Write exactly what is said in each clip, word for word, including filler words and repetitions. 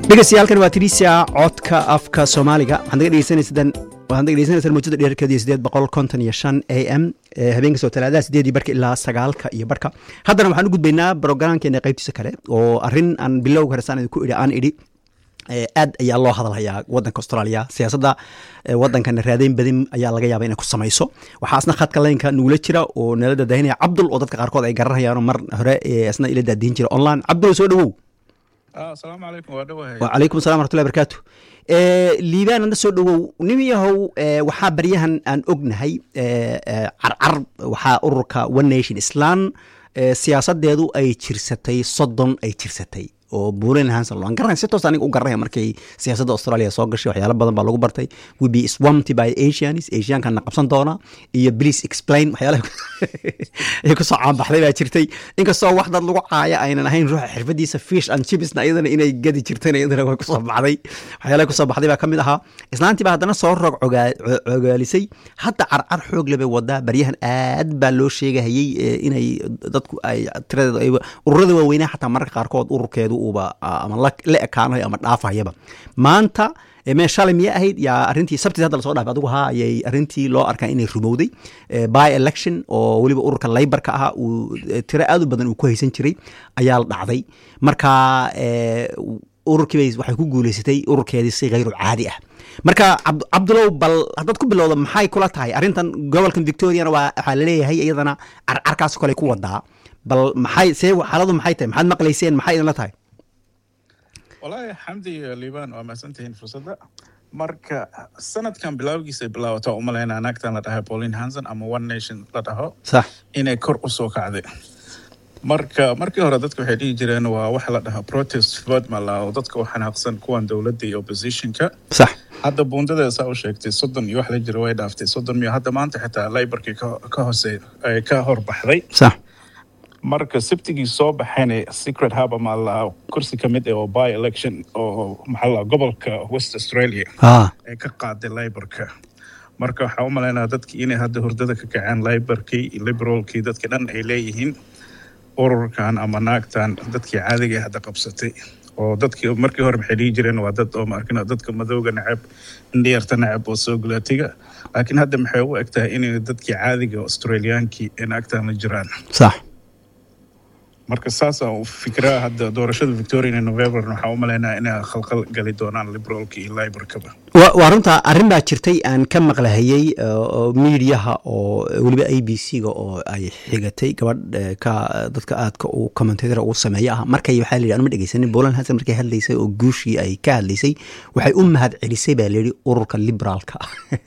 dhegeystayaal waa Tirisia codka afka Soomaaliga waxaan dhegeysanaysan waxaan dhegeysanaysan muujada dheerkeeda sideed boqol konton iyo shan A M habeenka soo talaadada sideed barka ilaa sagaalka iyo barka haddana waxaan u gudbaynaa programkeena qaybtiisa kale oo arrin aan bilowga horsan ku iri aan iri aad ayaa loo hadalhayaa wadanka Australia siyaasadda wadankan raadin badan ayaa laga yaabaa inay ku samayso waxa asna khadka leenka nugula jira oo nalada daahinayaa Cabdul oo dadka qaarkood ay garanayaan mar hore asna ila daadin jira online Cabdul soo dhawow السلام عليكم ودوه وعليكم السلام ورحمة الله وبركاته liibaan anda soo dhawow nimiyahow waxaa baryahan aan ognahay carcar waxaa ururka One Nation Island siyaasadeedu ay jirsatay soddon ay jirsatay oo buulen hansan loo garan si toos aniga u garanay markay siyaasadda Australia soo gashay waxyaalo badan baa lagu bartay we be swamped by Asians Asian kan qabsan doona iyo please explain waxyaalo ay ku soo caan baxday baa jirtay inkastoo wax dad lagu caaya aynan ahayn ruuxa xirfadiisa fish and chips na iyadana inay gadi jirtay iyadana way ku soo baxday waxyaalo ku soo baxday baa kamid ahaa islaantii baa haddana soo rog ogaalisay hadda carcar xoog leh bay wadaa baryahan aad baa loo sheegayay inay dadku ay tirada ururada waaweyn xataa marka qaarkood ururkeedu uba ama la ekaanayo ama dhaafayaba maanta mee shalay miya ahayd yaa arrintii sabti hadda la soo dhaafay adigu haa ayay arrintii loo arkaa inay rumowday by election oo waliba ururka Labour-ka ah uu tiro aad u badan uu ku haysan jiray ayaa la dhacday marka ururkii waxay ku guuleysatay ururkeedii si غير caadi ah marka Cabdulow bal hadad ku bilowdo maxay kula tahay arrintan gobolkan Victoria waa waxa la leeyahay iyadana carcarkaas kale ku wadaa bal maxay see xaaladu maxay tahay maxaad maqlayseen maxay idin la tahay والله حمدي ليبان وما سنتين فرصة marka sanadkan bilawgiisa bilawta u maleynaa naagtan la dhahay Pauline Hanson ama One Nation la dhaho sax inay kor u soo kacday marka markii hore dadku waxay dhigi jireen waa wax la dhaho protest vote ma la oo dadku waxaan aqsan kuwan dawladda iyo opposition-ka sax hadda buundada saa u sheegtay soddon iyo wax la jiro way dhaaftay soddon iyo hadda maanta xitaa Labour-kii ka hoosay ay ka horbaxday sax marka sabtigii soo baxayna secret hub ama la kursi kamid oo by election oo maxalla gobolka West Australia ah ay ka qaaday Labour-ka marka waxa u maleynaa dadkii inay hadda hurdada ka kaceen Labour-kii liberal-kii dadka dhan ay leeyihiin ururkan ama naagtan dadkii caadiga hadda qabsatay oo dadkii markii hore maxay dhigi jireen waa dad oo markina dadka madowga nacab indheerta nacab oo soo gulaatiga laakiin hadda maxay u egtahay inay dadkii caadiga Australian-kii in naagtan la jiraan sax marka saas oo fikra hadda doorashada Victoria in November waxa u maleynaa inay khalkhal gali doonaan liberal-ka iyo Labour-kaba waa runta arrin baa jirtay aan ka maqlahayay media-ha oo waliba A B C-ga oo ay xigatay gabadh ka dadka aadka u commentator ugu sameeya ah markay waxa la yiraahdo ma dhageysanin Pauline Hanson markay hadlaysay oo guushii ay ka hadlaysay waxay u mahad celisay baa la yiri ururka liberal-ka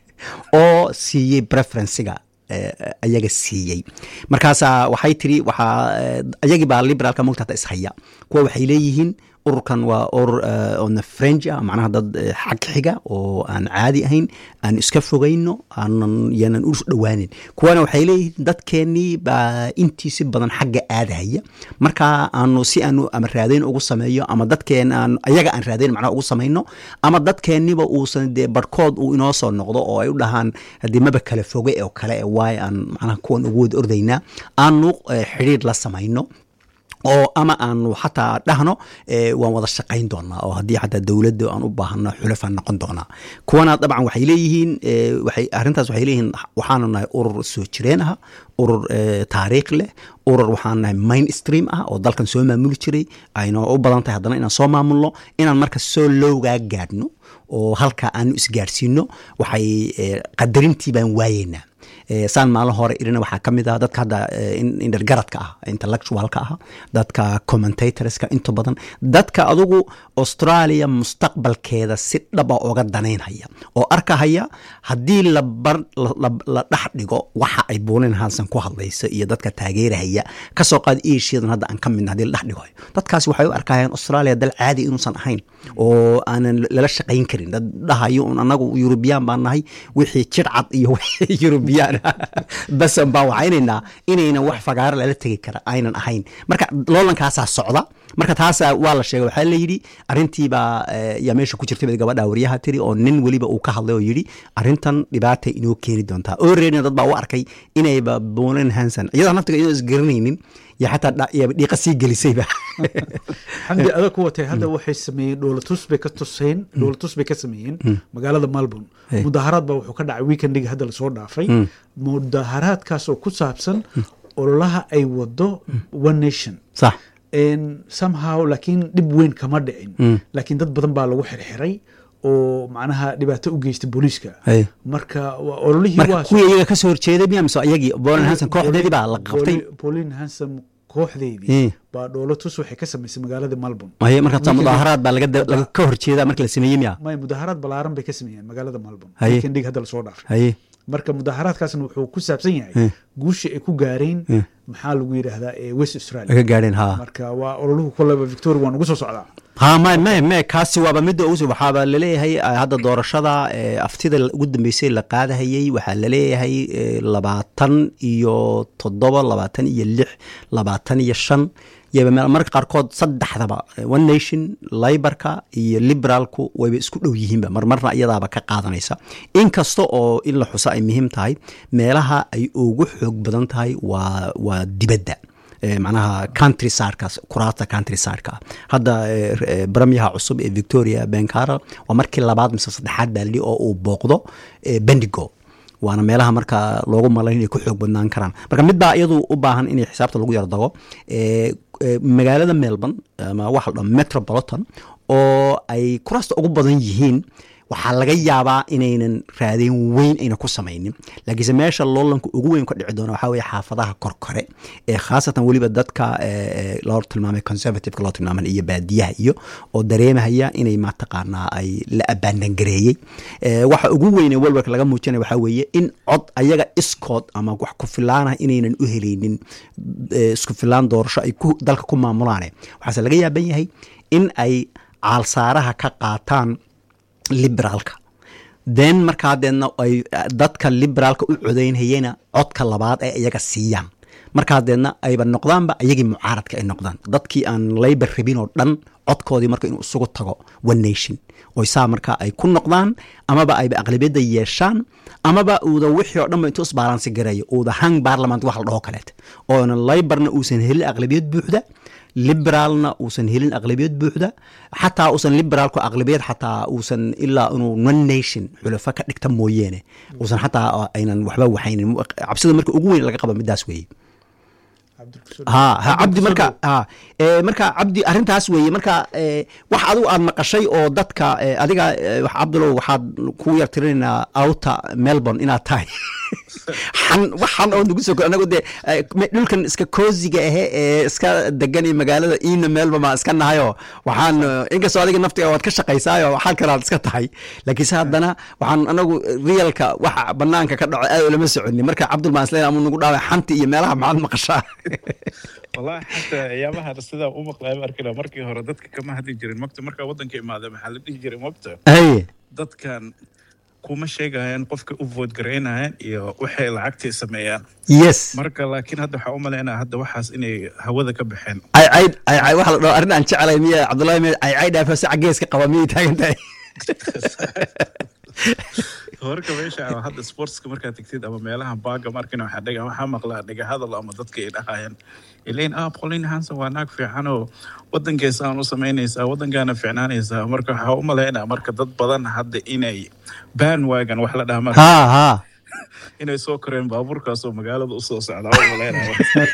oo siiyay preference-ga ayaga siiyay markaas waxay tiri waxa ayagi baa liberalka mugtada ishaya kuwa waxay leeyihiin ururkan waa urur on fringe macnaha dad xaq xiga oo aan caadi ahayn aan iska fogeyno aan yanan u dhawaanin kuwana waxay leeyihiin dadkeeni baa intiisa badan xagga aadaya marka aanu si aanu ama raadeen ugu sameeyo ama dadkeen aan ayaga aan raadeen macnaha ugu sameeyno ama dadkeeniba uusan de barkood uu inoo soo noqdo oo ay u dhahaan hadii maba kala foge oo kale way aan macnaha kuwan ugu wad ordayna aanu xiriir la sameeyno oo ama aanu xataa dhahno waan wada shaqayn doonaa oo haddii xataa dawladda aan u baahano xulafan noqon doonaa kuwana dabcan waxay leeyihiin waxay arrintaas waxay leeyihiin waxaanu nahay urur soo jireen ah urur taariikh leh urur waxaan nahay mainstream ah oo dalkan soo maamuli jiray ayna u badan tahay haddana inaan soo maamulno inaan marka soo lowgaa gaadhno oo halka aanu isgaadhsiino waxay qadarintii baan waayeynaa saan maalin hore irina waxaa ka mid ah dadka hadda indergaradka ah intellectualka ah dadka commentatorska inta badan dadka adugu Australia mustaqbalkeeda si dhab ah uga daneynaya oo arkahaya haddii la bar la dhax dhigo waxa ay Pauline Hanson ku hadlayso iyo dadka taageeraya ka soo qaad Asia-dan hadda aan ka midna hadii la dhax dhigo dadkaasi waxay u arkayaan Australia dal caadi inuusan ahayn oo aan la shaqayn karin dad dhahayo anagu European baan nahay wixii jircad iyo wixii European bas baa waxaynayna inayna wax fagaar la tagi kara aynan ahayn marka loolankaas socda marka taas waa la sheegay waxa la yiri arintii ba ya meesha ku jirtay gabadha wariyaha tiri oo nin waliba uu ka hadlay oo yiri arintan dhibaato inuu keeni doonta oo reerina dad baa u arkay inay ba Pauline Hanson iyada naftiga inuu isgaranaynin iyo xataa dhiiqa sii gelisayba xamdi adag ku watay hadda waxay sameeyeen dhoolatus bay ka tuseen dhoolatus bay ka sameeyeen magaalada Melbourne mudaharaad baa wuxuu ka dhacay weekendiga hadda lasoo dhaafay mudaharaadkaas oo ku saabsan ololaha ay wado One Nation sax in somehow laakiin dib weyn kama dhicin laakiin dad badan baa lagu xirxiray oo macnaha dhibaato u geystay booliiska marka ololihii waa kuwii iyaga ka soo horjeeday miyaa mise iyagii Pauline Hanson kooxdeedii baa la qabtay Pauline Hanson kooxdeedii baa dhoolatus waxay ka samaysay magaalada Melbourne ay marka mudaharaad baa laga laga ka horjeedaa markii la sameeyay miyaa may mudaharaad balaaran bay ka sameeyeen magaalada Melbourne weekendig hadda la soo dhaafay marka mudaharaadkaasna wuxuu ku saabsan yahay guusha ay ku gaareen maxaa lagu yiraahdaa ee West Australia laga gaareen ha marka waa ololuhu kullaba Victoria waan ugu soo socdaa ha ma ma ma kaasi waaba mid ugu soo waxaa la leeyahay hadda doorashada aftida ugu dambeysay la qaadahayay waxaa la leeyahay labaatan iyo toddoba labaatan iyo lix labaatan iyo shan yaba marka qaarkood saddexdaba One Nation Laborka iyo Liberalku wayba isku dhow yihiinba marmarna iyadaaba ka qaadanaysa inkasta oo in la xuso ay muhiim tahay meelaha ay ugu xoog badan tahay waa waa dibadda macnaha country side-kaas kuraasta country side-ka hadda baramiyaha cusub ee Victoria Ben Carroll waa markii labaad mise saddexaad baaldi oo uu booqdo Bendigo waana meelaha marka loogu malayn inay ku xoog badnaan karaan marka mid baa iyadu u baahan in xisaabta lagu yar dago magaalada Melbourne ama waxa la metropolitan oo ay kuraasta ugu badan yihiin waxaa laga yaabaa inaynan raadin weyn ayna ku samaynin laakiinse meesha loolanka ugu weyn ka dhici doona waxaa weeye xaafadaha korkore ee khaasatan weliba dadka loo tilmaamay conservative loo tilmaamay iyo baadiyaha iyo oo dareemahaya inay mataqaanaa ay la abandon gareeyay waxa ugu weyn ee walwalka laga muujinaya waxaa weeye in cod ayaga iskood ama wax ku filaana inaynan u helaynin isku filaan doorasho ay ku dalka ku maamulaan waxaase laga yaaban yahay in ay caalsaaraha ka qaataan liberaalka then markaa deedna ay dadka liberaalka u codaynayena codka labaad ay iyaga siiyaan markaa deedna ayba noqdaanba iyagii mucaaradka ay noqdaan dadkii aan labor rabin oo dhan codkoodii marka inuu isugu tago One Nation oo isaa markaa ay ku noqdaan amaba ayba aqlabiyadda yeeshaan amaba uuda wixii oo dhan intuu isbaalansi gareeyo uuda hang parliament wax la dhaho kaleet oona laborna uusan helin aqlabiyad buuxda liberalna uusan helin aqlabiyad buuxda xataa uusan liberalku aqlabiyad xataa uusan ilaa inuu One Nation xulafa ka dhigta mooyeene uusan xataa aynan waxba waxaynin cabsida marka ugu weyn laga qabo midaas weeye ha ha cabdi marka ha ee marka cabdi arintaas weeye marka wax adigu aad maqashay oo dadka adiga wax Cabdulo waxaad ku yartirinaa outa Melbourne inaad tahay xan waxan oo nagu soo anagu de dhulkan iska cozy-ga ah ee iska degan magaalada ina Melbourne ma iska nahayo waxaan inkastoo adiga naftiga waad ka shaqaysaayo waxa kale aad iska tahay laakiin haddana waxaan anagu realka waxa banaanka ka dhaco aad lama soconin marka Cabdul Maasleen amu nagu dhaaway xanti iyo meelaha maxaad maqashaa والله حتى ايامها sida u maqlay markii markii hore dadka kama hadli jirin waqti marka wadanka imaada maxaa la dhihi jiray waqti ay dadkan kuma sheegayaan qofka u vote gareynayaan iyo waxay lacagtii sameeyaan yes marka laakiin hadda waxa u maleynaa hadda waxaas inay hawada ka baxeen ay ay ay waxa la dhaho arrin aan jeclay miya Cabdullaahi miya ay ay dhaafay sacageeska qaba miya taagantahay horka meesha hadda sportska markaa tagtid ama meelaha baaga markina waxa dhaga waxa maqlaa dhaga hadal ama dadka ay dhahayaan ileen ah Pauline Hanson waa naag fiican oo wadankeesa aan u sameynaysaa wadankaana fiicnaanaysaa marka waxa u maleynaa marka dad badan hadda inay bandwagon wax la dhaha marka ha ha inay soo koreen baabuurkaas oo magaalada u soo socda oo maleynaa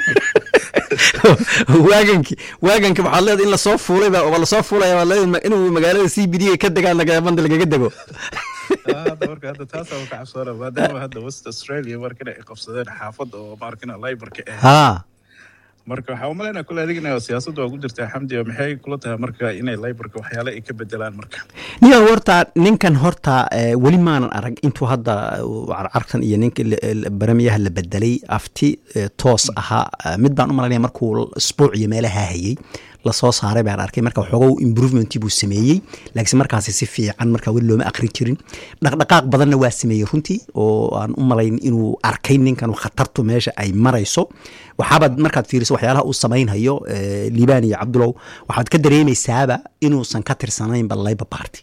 waaganki waaganki waxaa leedahay in la soo fuulay baa la soo fuulay waa leedahay inuu magaalada C B D ka degaan laga band laga dego هذا ورك هذا تاسع وكعب صورة بعدين هذا وست أستراليا وركنا قفصدين حافظ وماركنا لايبر كه ها marka waxa u maleynaa kula adigna siyaasadda ugu jirta xamdi maxay kula tahay marka inay laborka waxyaalo ay ka bedelaan marka niyo horta ninkan horta wali maanan arag intuu hadda arkan iyo ninka baramiyaha la bedelay afti toos aha mid baan u maleynaa markuu isbuuc iyo meelaha hayay la soo saaray baan arkay marka waxoogaa improvement buu sameeyay laakiin markaas si fiican marka wali looma akhrin jirin dhaqdhaqaaq badanna waa sameeyay runtii oo aan u malayn inuu arkay ninkan khatartu meesha ay marayso waxaaba markaad fiiriso waxyaalaha uu sameeynayo Liibaan iyo Cabdulow waxaad ka dareemaysaaba inuusan ka tirsanayn ba Labour Party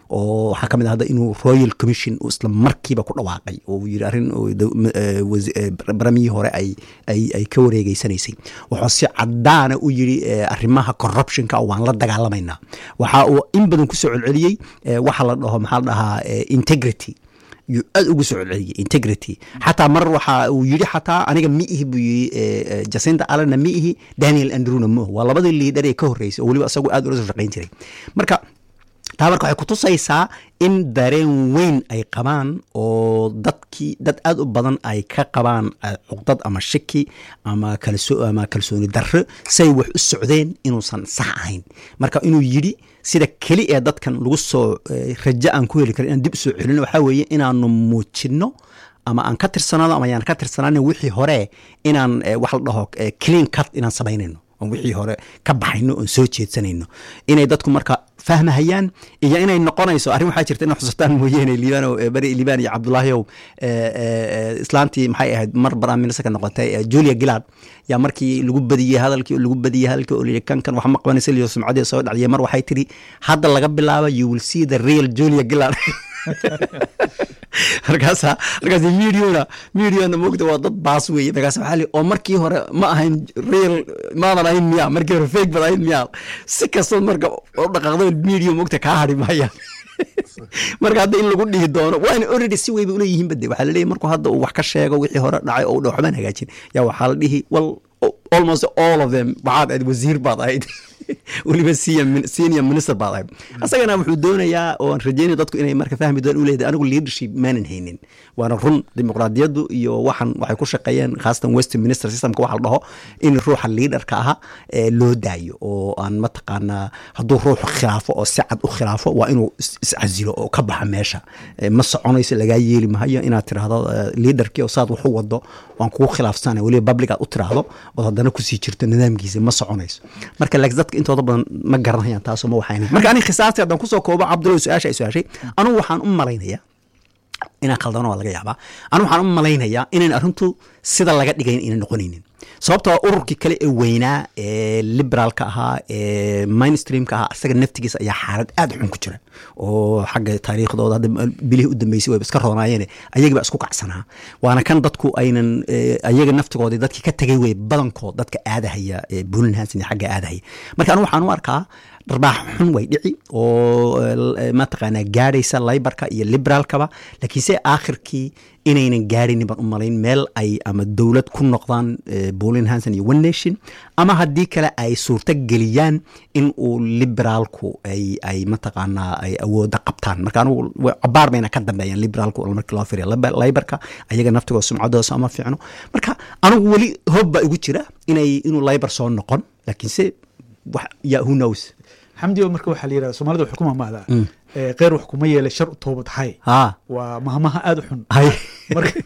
oo waxaa ka mid ah hadda inuu royal commission uu isla markiiba ku dhawaaqay oo uu yidhi arrin baramihii hore ay ay ay ka wareegeysanaysay wuxuu si caddaana u yidhi arrimaha corruptionka waan la dagaalamaynaa waxa uu in badan ku soo celceliyey waxa la dhaho maxaa la dhahaa integrity yuu aad ugu soo celceliyey integrity xataa mar waxa uu yidhi xataa aniga mi ihi buu yidhi Jacinda Ardern mi ihi Daniel Andrew mo waa labadii liidar ee ka horreysay oo weliba isagu aad ula soo shaqayn jiray marka taa marka waxay ku tusaysaa in dareen weyn ay qabaan oo dadkii dad aad u badan ay ka qabaan cuqdad ama shaki ama kalsoo ama kalsooni darro say wax u socdeen inuusan sax ahayn marka inuu yidhi sida keli ee dadkan lagu soo rajo aan ku heli karin in dib soo celino waxa weeye inaanu muujino ama aan ka tirsanaado ama aan ka tirsanaan wixii hore inaan wax la dhaho clean cut inaan sameynayno oo wixii hore ka baxayno oo soo jeedsanayno inay dadku marka fahmayaan iyo inay noqonayso arrin waxa jirta in xusataan mooyeen Liibaan oo bari Liibaan iyo Cabdullaahi oo islaantii maxay ahayd mar baraan minister ka noqotay Julia Gillard yaa markii lagu badiyay hadalkii lagu badiyay halkii oo kan kan wax ma qabanaysa liyo sumcadii soo dhacday mar waxay tiri hadda laga bilaabo you will see the real Julia Gillard markaasa markaas mediona mediona moogta waa dad baas weeye markaas waxa li oo markii hore ma ahayn real ma ahayn miya markii hore fake bad ahayn miya si kastoo marka oo dhaqaaqdo media moogta ka hari maya marka hadda in lagu dhihi doono waa in already si way u leeyihiin bade waxa la leeyahay markuu hadda uu wax ka sheego wixii hore dhacay oo waxban hagaajin yaa waxa la dhihi well almost all of them waxaad wasiir baad ahayd waliba senior minister baad ahayd asagana wuxuu doonayaa oo rajaynaya dadku inay marka fahmi doon u leeyahay anigu leadership maanan haynin waana run dimuqraadiyadu iyo waxan waxay ku shaqeeyeen khaasatan Westminster systemka waxa la dhaho in ruuxa leaderka aha loo daayo oo aan ma taqaana hadduu ruux khilaafo oo si cad u khilaafo waa inuu iscasilo oo ka baxa meesha ma soconayso laga yeeli maayo inaad tiraahdo leaderkii oo saad wax u wado waan kugu khilaafsanay waliba public aad u tiraahdo oo haddana ku sii jirto nidaamkiisa ma soconayso marka laakiin intooda badan ma garanayaan taasoo ma waxayn marka aniga khisaasti haddaan kusoo koobo Cabdullaahi su-aasha ay su-aashay anigu waxaan u malaynayaa inaan khaldano waa laga yaabaa anigu waxaan u malaynayaa inayn arrintu sida laga dhigayn inay noqonaynin sababtoo ururkii kale ee weynaa ee liberaalka ahaa ee mainstreamka ahaa asaga naftigiisa ayaa xaalad aad xun ku jira oo xagga taariikhdooda hadda bilihii u dambeysay way iska roonaayeen ayaga baa isku kacsanaa waana kan dadku aynan ayaga naftigoodii dadkii ka tagay way badankood dadka aadahaya ee Buulan Hansen xagga aadahaya marka anigu waxaan u arkaa dharbaax xun way dhici oo ma taqaanaa gaadhaysa Labourka iyo liberaalkaba laakiin se aakhirkii inaynan gaadhinin baan u malayn meel ay ama dowlad ku noqdaan Buulan Hansen iyo One Nation ama haddii kale ay suurto geliyaan in uu liberaalku ay ay ma taqaanaa ay awoodda qabtaan marka anigu cabaar bayna ka dambeeyaan liberaalku markii loo fiiriyo Labourka ayaga naftigooda sumcadooda ama fiicno marka anigu weli hob baa igu jira inay inuu Labour soo noqon laakiin se wax ya who knows xamdi marka waxa la yiraahdaa Soomaalida wax kuma maada ee qeyr wax kuma yeelay shar u toobad hay waa mahmaha aad u xun marka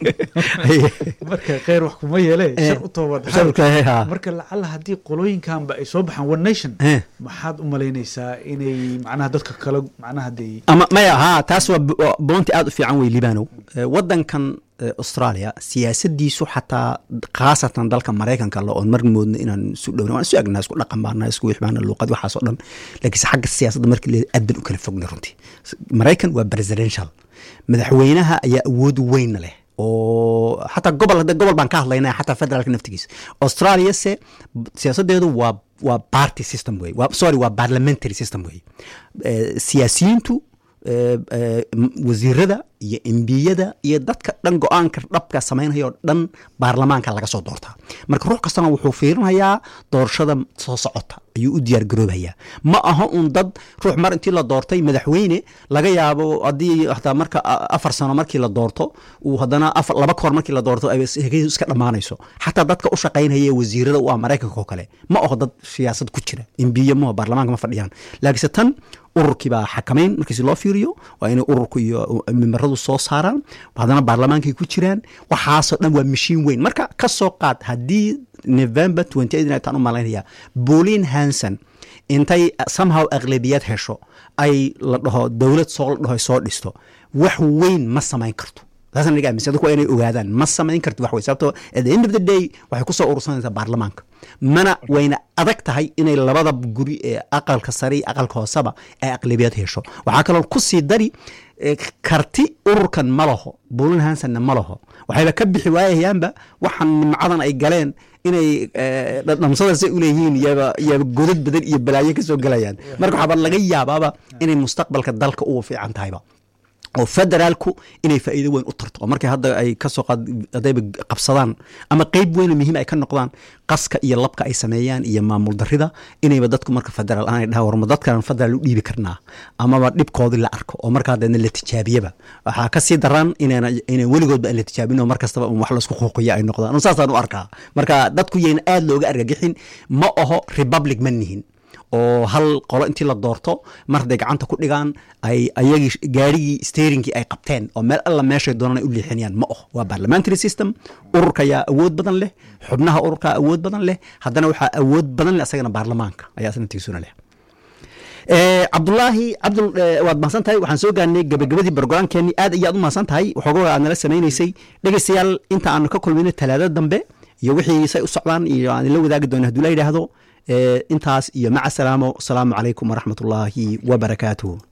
marka qeyr wax kuma yeelay shar u toobad hay marka lacala hadii qolooyinkan ba ay soo baxaan One Nation maxaad u maleynaysaa inay macnaha dadka kale macnaha hadii ama maya ha taas waa boonti aad u fiican way Liibano wadankan Australia siyaasadiisu xataa khaasatan dalka Mareykanka la oo mar moodna inaan isu dhowrno waan isu agnaas ku dhaqan baana isku wixbaana luqad waxa soo dhan laakiin xagga siyaasadda markii la aad u kala fogna runtii Mareykan waa presidential madaxweynaha ayaa awood weyn leh oo xataa gobol hadda gobol baan ka hadlaynaa xataa federaalka naftigiisa Australia se siyaasadeedu waa waa party system way waa sorry waa parliamentary system way siyaasiyiintu wasiirada iyo embiyada iyo dadka dhan go'aanka dhabka sameynaya dhan baarlamaanka laga soo doortaa marka ruux kastana wuxuu fiirinayaa doorashada soo socota ayuu u diyaar garoobayaa ma aha un dad ruux mar intii la doortay madaxweyne laga yaabo haddii hataa marka afar sano markii la doorto uu haddana afar laba koor markii la doorto ay iska dhammaanayso xataa dadka u shaqaynaya wasiirada u ah Mareykanka oo kale ma aha dad siyaasad ku jira embiye ma baarlamaanka ma fadhiyaan laakiin tan ururkii baa xakameyn markii loo fiiriyo waa in ururku iyo memberadu soo saaraan haddana baarlamaankii ku jiraan waxaasoo dhan waa mashiin weyn marka ka soo qaad haddii November twenty-eighth tan u malaynaya Buulan Hansen intay somehow aqlabiyad hesho ay la dhaho dawlad soo la dhaho soo dhisto wax weyn ma samayn karto taasna aniga aaminsan dadku waa inay ogaadaan ma samayn karti wax wey sababtoo at the end of the day waxay kusoo urursanaysaa baarlamaanka mana wayna adag tahay inay labada guri ee aqalka sare iyo aqalka hooseba ay aqlabiyad hesho waxaa kaloo ku sii dari karti ururkan ma laho Pauline Hansonna ma laho waxayba ka bixi waayayaanba waxaan nimcadan ay galeen inay dhamsada si u leeyihiin iyaba iyaba godad badan iyo balaayo ka soo galayaan marka waxaa laga yaabaaba inay mustaqbalka dalka ugu fiican tahayba oo federaalku inay faa'iido weyn u tarto markay hadda ay ka soo qadayba qabsadaan ama qayb weyn muhiim ay ka noqdaan qaska iyo labka ay sameeyaan iyo maamul darrida inayba dadku marka federaal aan ay dhaha warma dadkan federaal u dhiibi karnaa amaba dhibkoodii la arko oo markaa dadna la tijaabiyaba waxaa ka sii daran inayna inay weligoodba la tijaabin oo markastaba wax la isku xuquuqiyo ay noqdaan oo saasaan u arkaa marka dadku yeen aad looga argagixin ma aho republic ma nihin oo hal qolo intii la doorto marday gacanta ku dhigaan ay ayagii gaarigii steeringkii ay qabteen oo meel alla meeshay doonaan ay u leexinayaan ma oh waa parliamentary system ururka ayaa awood badan leh xubnaha ururka awood badan leh haddana waxaa awood badan leh asagana baarlamaanka ayaa isna tiisuna leh cabdulaahi cabdul waad mahadsan tahay waxaan soo gaarnay gabagabadii barogaraamkeenii aad ayaad u mahadsan tahay waxoogaa aad nala samaynaysay dhegeystayaal inta aanu ka kulmayno talaadada dambe iyo wixii say u socdaan iyo aan la wadaagi doono hadduu la yidhaahdo intaas iyo maca salaamo asalaamu calaykum waraxmat ullaahi wabarakaatuhu